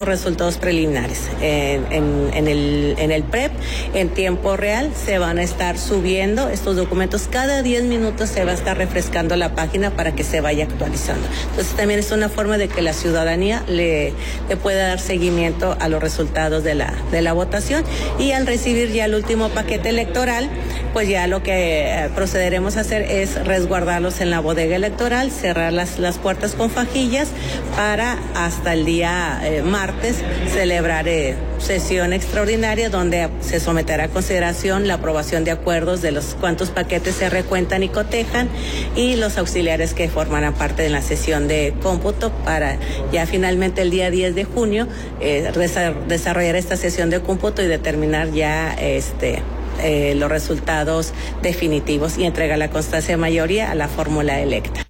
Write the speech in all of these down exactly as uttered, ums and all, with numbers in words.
resultados preliminares. En, en, en, el, en el P R E P, en tiempo real, se van a estar subiendo estos documentos. Cada diez minutos se va a estar refrescando la página para que se vaya actualizando. Entonces también es una forma de que la ciudadanía le, le pueda dar seguimiento a los resultados de la, de la votación, y al recibir ya el último paquete electoral, pues ya lo que procederemos a hacer es resguardarlos en la bodega electoral, cerrar las, las puertas con fajillas para hasta el día eh, martes celebrar eh, sesión extraordinaria donde se someterá a consideración la aprobación de acuerdos de los cuantos paquetes se recuentan y cotejan, y los auxiliares que formarán parte de la sesión de cómputo para ya finalmente el día diez de junio eh, desarrollar esta sesión de cómputo y determinar ya este eh, los resultados definitivos y entregar la constancia de mayoría a la fórmula electa.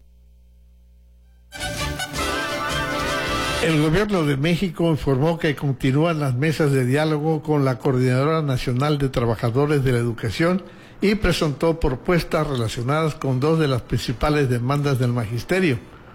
El Gobierno de México informó que continúan las mesas de diálogo con la Coordinadora Nacional de Trabajadores de la Educación y presentó propuestas relacionadas con dos de las principales demandas del magisterio.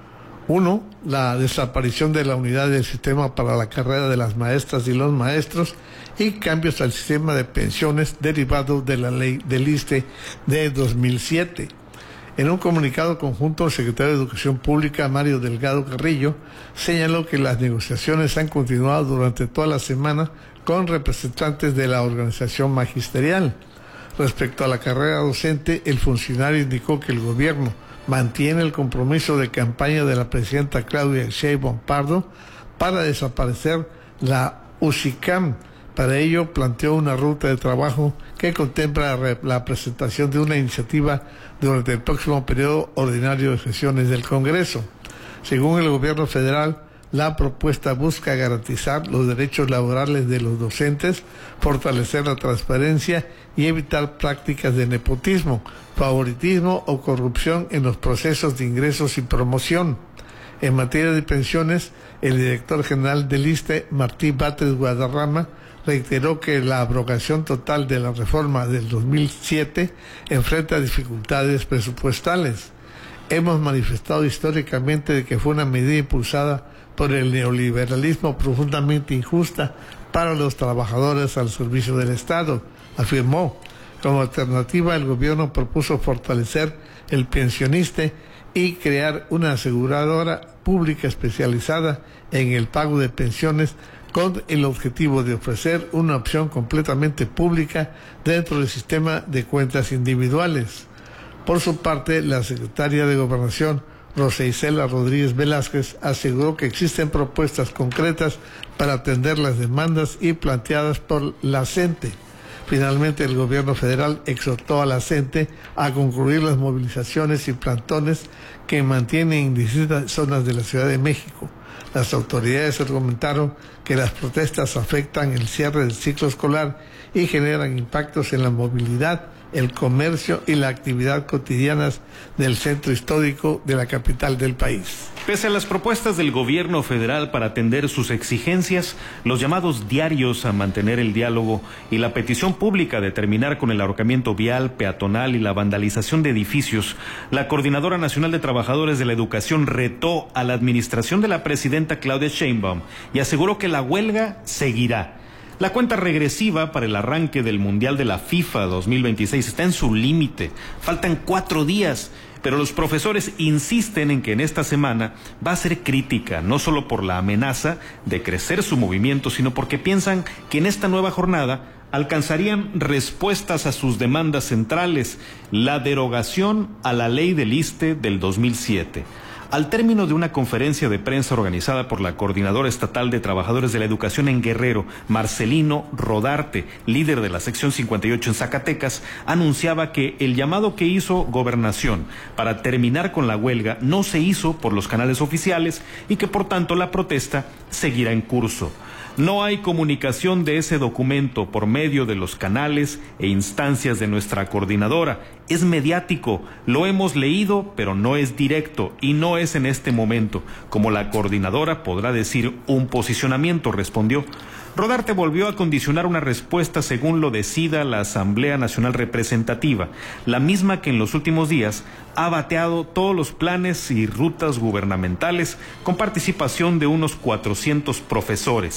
Uno, la desaparición de la unidad del sistema para la carrera de las maestras y los maestros y cambios al sistema de pensiones derivado de la ley del ISSSTE de dos mil siete. En un comunicado conjunto, el secretario de Educación Pública, Mario Delgado Carrillo, señaló que las negociaciones han continuado durante toda la semana con representantes de la organización magisterial. Respecto a la carrera docente, el funcionario indicó que el gobierno mantiene el compromiso de campaña de la presidenta Claudia Sheinbaum Pardo para desaparecer la UCICAM. Para ello, planteó una ruta de trabajo que contempla la presentación de una iniciativa durante el próximo periodo ordinario de sesiones del Congreso. Según el gobierno federal, la propuesta busca garantizar los derechos laborales de los docentes, fortalecer la transparencia y evitar prácticas de nepotismo, favoritismo o corrupción en los procesos de ingresos y promoción. En materia de pensiones, el director general del ISSSTE, Martí Batres Guadarrama, reiteró que la abrogación total de la reforma del dos mil siete enfrenta dificultades presupuestales. Hemos manifestado históricamente de que fue una medida impulsada por el neoliberalismo profundamente injusta para los trabajadores al servicio del Estado, afirmó. Como alternativa, el gobierno propuso fortalecer el pensioniste y crear una aseguradora pública especializada en el pago de pensiones con el objetivo de ofrecer una opción completamente pública dentro del sistema de cuentas individuales. Por su parte, la secretaria de Gobernación, Rosa Isela Rodríguez Velázquez, aseguró que existen propuestas concretas para atender las demandas y planteadas por la CENTE. Finalmente, el gobierno federal exhortó a la CENTE a concluir las movilizaciones y plantones que mantienen en distintas zonas de la Ciudad de México. Las autoridades argumentaron que las protestas afectan el cierre del ciclo escolar y generan impactos en la movilidad, el comercio y la actividad cotidianas del centro histórico de la capital del país. Pese a las propuestas del gobierno federal para atender sus exigencias, los llamados diarios a mantener el diálogo y la petición pública de terminar con el ahorcamiento vial, peatonal y la vandalización de edificios, la Coordinadora Nacional de Trabajadores de la Educación retó a la administración de la presidenta Claudia Sheinbaum y aseguró que la huelga seguirá. La cuenta regresiva para el arranque del Mundial de la FIFA dos mil veintiséis está en su límite. Faltan cuatro días, pero los profesores insisten en que en esta semana va a ser crítica, no solo por la amenaza de crecer su movimiento, sino porque piensan que en esta nueva jornada alcanzarían respuestas a sus demandas centrales, la derogación a la ley del ISSSTE del dos mil siete. Al término de una conferencia de prensa organizada por la Coordinadora Estatal de Trabajadores de la Educación en Guerrero, Marcelino Rodarte, líder de la sección cincuenta y ocho en Zacatecas, anunciaba que el llamado que hizo Gobernación para terminar con la huelga no se hizo por los canales oficiales y que por tanto la protesta seguirá en curso. No hay comunicación de ese documento por medio de los canales e instancias de nuestra coordinadora. Es mediático, lo hemos leído, pero no es directo y no es en este momento. Como la coordinadora podrá decir un posicionamiento, respondió. Rodarte volvió a condicionar una respuesta según lo decida la Asamblea Nacional Representativa, la misma que en los últimos días ha bateado todos los planes y rutas gubernamentales con participación de unos cuatrocientos profesores.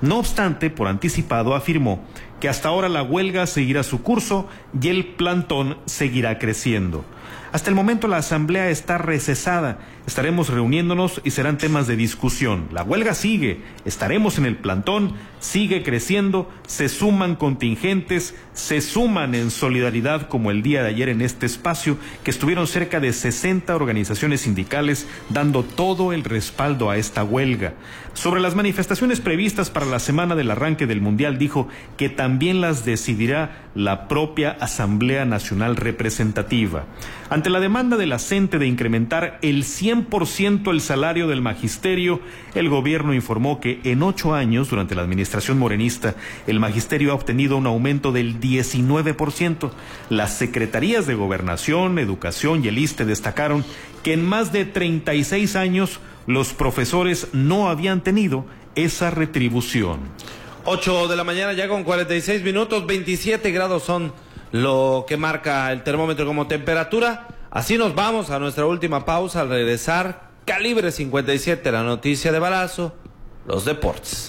No obstante, por anticipado afirmó que hasta ahora la huelga seguirá su curso y el plantón seguirá creciendo. Hasta el momento la asamblea está recesada, estaremos reuniéndonos y serán temas de discusión. La huelga sigue, estaremos en el plantón, sigue creciendo, se suman contingentes, se suman en solidaridad como el día de ayer en este espacio, que estuvieron cerca de sesenta organizaciones sindicales dando todo el respaldo a esta huelga. Sobre las manifestaciones previstas para la semana del arranque del Mundial, dijo que también las decidirá la propia Asamblea Nacional Representativa. Ante la demanda de la C E N T E de incrementar el cien por ciento el salario del magisterio, el gobierno informó que en ocho años, durante la administración morenista, el magisterio ha obtenido un aumento del diecinueve por ciento. Las secretarías de Gobernación, Educación y el I S S S T E destacaron que en más de treinta y seis años los profesores no habían tenido esa retribución. ocho de la mañana ya con cuarenta y seis minutos, veintisiete grados son lo que marca el termómetro como temperatura. Así nos vamos a nuestra última pausa. Al regresar, Calibre cincuenta y siete, la noticia de balazo, los deportes.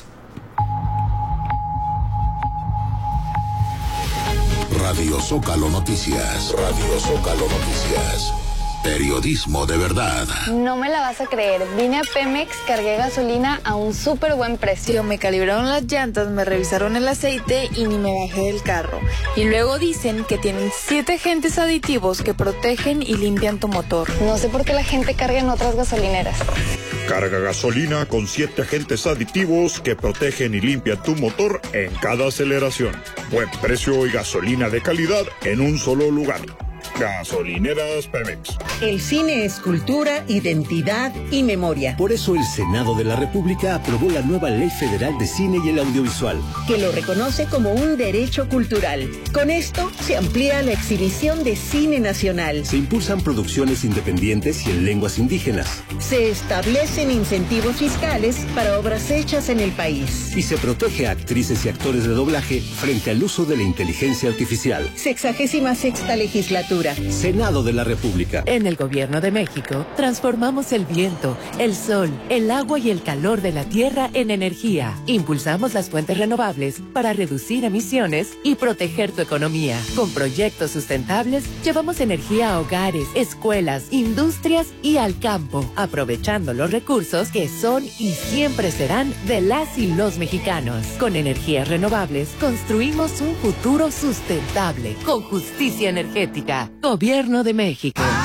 Radio Zócalo Noticias. Radio Zócalo Noticias. Periodismo de verdad. No me la vas a creer. Vine a Pemex, cargué gasolina a un súper buen precio. Me calibraron las llantas, me revisaron el aceite y ni me bajé del carro. Y luego dicen que tienen siete agentes aditivos que protegen y limpian tu motor. No sé por qué la gente carga en otras gasolineras. Carga gasolina con siete agentes aditivos que protegen y limpian tu motor en cada aceleración. Buen precio y gasolina de calidad en un solo lugar. Gasolineras Pemex. El cine es cultura, identidad y memoria. Por eso el Senado de la República aprobó la nueva Ley Federal de Cine y el Audiovisual, que lo reconoce como un derecho cultural. Con esto se amplía la exhibición de cine nacional. Se impulsan producciones independientes y en lenguas indígenas. Se establecen incentivos fiscales para obras hechas en el país. Y se protege a actrices y actores de doblaje frente al uso de la inteligencia artificial. Sexagésima sexta legislatura. Senado de la República. En el Gobierno de México, transformamos el viento, el sol, el agua y el calor de la tierra en energía. Impulsamos las fuentes renovables para reducir emisiones y proteger tu economía. Con proyectos sustentables, llevamos energía a hogares, escuelas, industrias y al campo, aprovechando los recursos que son y siempre serán de las y los mexicanos. Con energías renovables, construimos un futuro sustentable, con justicia energética. Gobierno de México.